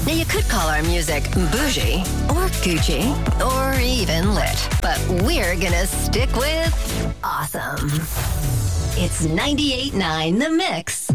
Now, you could call our music bougie or Gucci or even lit, but we're gonna stick with awesome. It's 98.9 The Mix.